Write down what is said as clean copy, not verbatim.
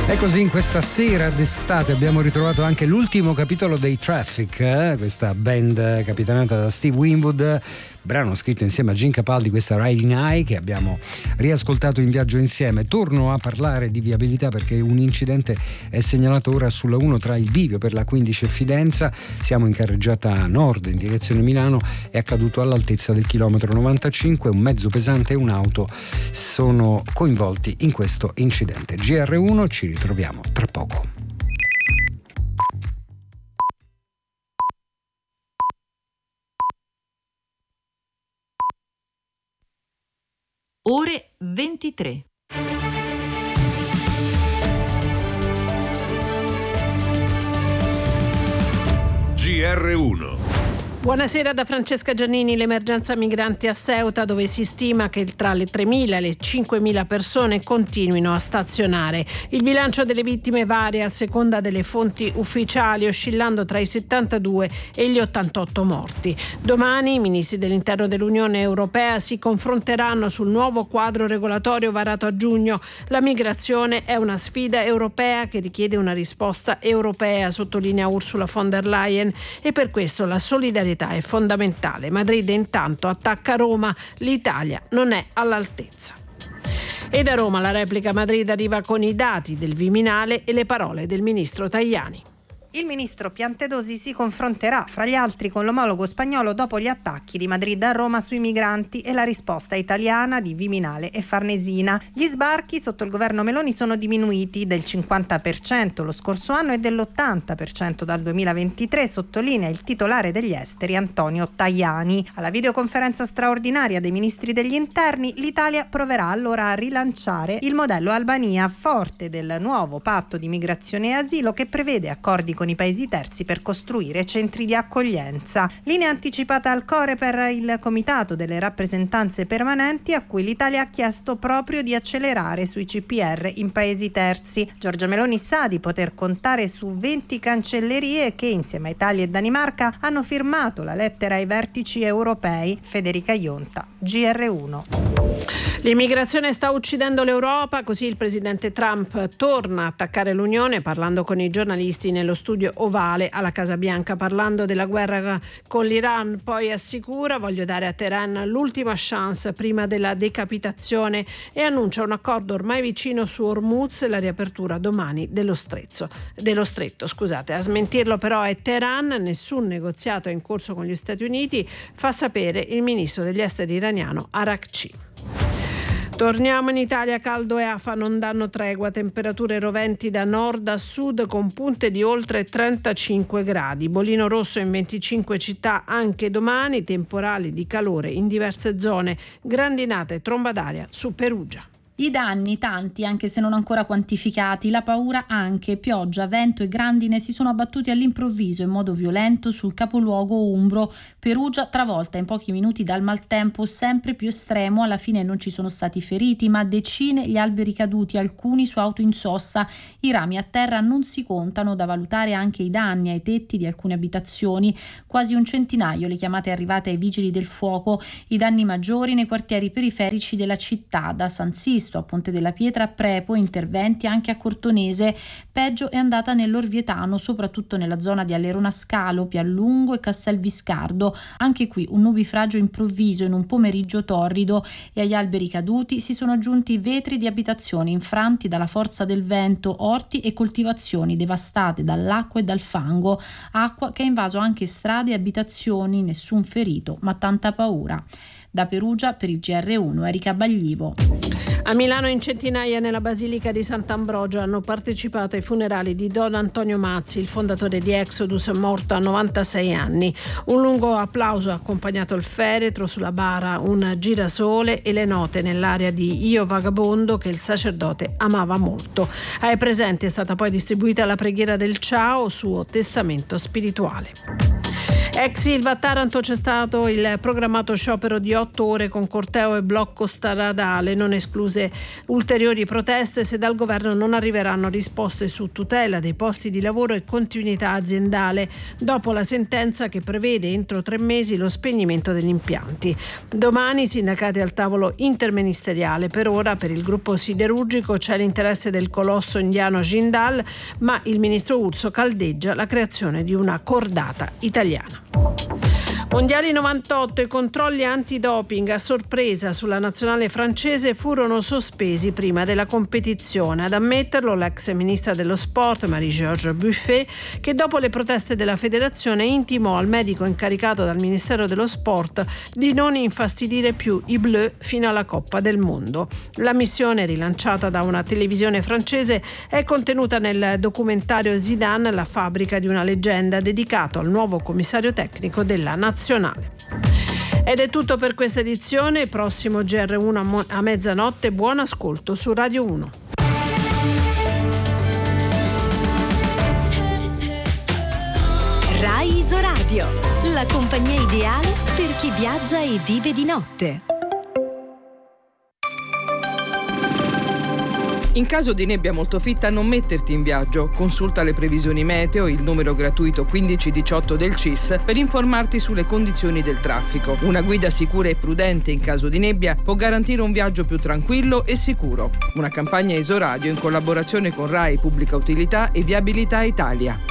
E così in questa sera d'estate abbiamo ritrovato anche l'ultimo capitolo dei Traffic, questa band capitanata da Steve Winwood, brano scritto insieme a Gene Capaldi, questa Riding High, che abbiamo riascoltato in viaggio insieme. Torno a parlare di viabilità perché un incidente è segnalato ora sulla 1 tra il bivio per la 15 e Fidenza. Siamo in carreggiata nord in direzione Milano, è accaduto all'altezza del chilometro 95, un mezzo pesante e un'auto sono coinvolti in questo incidente. GR1, ci ritroviamo tra poco. Ore 23. GR1. Buonasera da Francesca Giannini. L'emergenza migranti a Ceuta, dove si stima che tra le 3.000 e le 5.000 persone continuino a stazionare. Il bilancio delle vittime varia a seconda delle fonti ufficiali, oscillando tra i 72 e gli 88 morti. Domani i ministri dell'interno dell'Unione Europea si confronteranno sul nuovo quadro regolatorio varato a giugno. La migrazione è una sfida europea che richiede una risposta europea, sottolinea Ursula von der Leyen, e per questo la solidarietà è fondamentale. Madrid intanto attacca Roma, l'Italia non è all'altezza. E da Roma la replica Madrid arriva con i dati del Viminale e le parole del ministro Tajani. Il ministro Piantedosi si confronterà, fra gli altri, con l'omologo spagnolo dopo gli attacchi di Madrid a Roma sui migranti e la risposta italiana di Viminale e Farnesina. Gli sbarchi sotto il governo Meloni sono diminuiti del 50% lo scorso anno e dell'80% dal 2023, sottolinea il titolare degli esteri Antonio Tajani. Alla videoconferenza straordinaria dei ministri degli interni, l'Italia proverà allora a rilanciare il modello Albania, forte del nuovo patto di migrazione e asilo che prevede accordi con i paesi terzi per costruire centri di accoglienza. Linea anticipata al Coreper il comitato delle rappresentanze permanenti, a cui l'Italia ha chiesto proprio di accelerare sui CPR in paesi terzi. Giorgia Meloni sa di poter contare su 20 cancellerie che insieme a Italia e Danimarca hanno firmato la lettera ai vertici europei. Federica Ionta, GR1. L'immigrazione sta uccidendo l'Europa, così il presidente Trump torna a attaccare l'Unione parlando con i giornalisti nello studio ovale alla Casa Bianca, parlando della guerra con l'Iran. Poi assicura: voglio dare a Teheran l'ultima chance prima della decapitazione, e annuncia un accordo ormai vicino su Hormuz e la riapertura domani dello stretto. A smentirlo però è Teheran. Nessun negoziato è in corso con gli Stati Uniti, fa sapere il ministro degli esteri iraniano Arakci. Torniamo in Italia, caldo e afa non danno tregua, temperature roventi da nord a sud con punte di oltre 35 gradi, bollino rosso in 25 città anche domani, temporali di calore in diverse zone, grandinate e tromba d'aria su Perugia. I danni tanti, anche se non ancora quantificati, la paura anche. Pioggia, vento e grandine si sono abbattuti all'improvviso in modo violento sul capoluogo umbro. Perugia travolta in pochi minuti dal maltempo sempre più estremo. Alla fine non ci sono stati feriti, ma decine gli alberi caduti, alcuni su auto in sosta. I rami a terra non si contano, da valutare anche i danni ai tetti di alcune abitazioni. Quasi un centinaio le chiamate arrivate ai vigili del fuoco. I danni maggiori nei quartieri periferici della città, da San Sisto a Ponte della Pietra a Prepo, interventi anche a Cortonese. Peggio è andata nell'Orvietano, soprattutto nella zona di Alerona Scalo, Piallungo e Castelviscardo. Anche qui un nubifragio improvviso in un pomeriggio torrido, e agli alberi caduti si sono aggiunti vetri di abitazioni infranti dalla forza del vento, orti e coltivazioni devastate dall'acqua e dal fango. Acqua che ha invaso anche strade e abitazioni, nessun ferito ma tanta paura. Da Perugia per il GR1 Erika Baglivo. A Milano in centinaia nella Basilica di Sant'Ambrogio hanno partecipato ai funerali di Don Antonio Mazzi, il fondatore di Exodus, morto a 96 anni. Un lungo applauso ha accompagnato il feretro, sulla bara un girasole e le note nell'aria di Io Vagabondo che il sacerdote amava molto. Ai presenti è stata poi distribuita la preghiera del Ciao, suo testamento spirituale. Ex Ilva a Taranto c'è stato il programmato sciopero di 8 ore con corteo e blocco stradale, non escluse ulteriori proteste se dal governo non arriveranno risposte su tutela dei posti di lavoro e continuità aziendale, dopo la sentenza che prevede entro 3 mesi lo spegnimento degli impianti. Domani sindacati al tavolo interministeriale. Per ora per il gruppo siderurgico c'è l'interesse del colosso indiano Jindal, ma il ministro Urso caldeggia la creazione di una cordata italiana. Mondiali 98, i controlli antidoping a sorpresa sulla nazionale francese furono sospesi prima della competizione. Ad ammetterlo l'ex ministra dello sport Marie-Georges Buffet, che dopo le proteste della federazione intimò al medico incaricato dal Ministero dello Sport di non infastidire più i Bleus fino alla Coppa del Mondo. La missione, rilanciata da una televisione francese, è contenuta nel documentario Zidane, la fabbrica di una leggenda, dedicato al nuovo commissario tecnico della nazionale. Ed è tutto per questa edizione. Prossimo GR1 a mezzanotte. Buon ascolto su Radio 1. Rai Isoradio, la compagnia ideale per chi viaggia e vive di notte. In caso di nebbia molto fitta non metterti in viaggio. Consulta le previsioni meteo, il numero gratuito 1518 del CIS per informarti sulle condizioni del traffico. Una guida sicura e prudente in caso di nebbia può garantire un viaggio più tranquillo e sicuro. Una campagna Isoradio in collaborazione con Rai Pubblica Utilità e Viabilità Italia.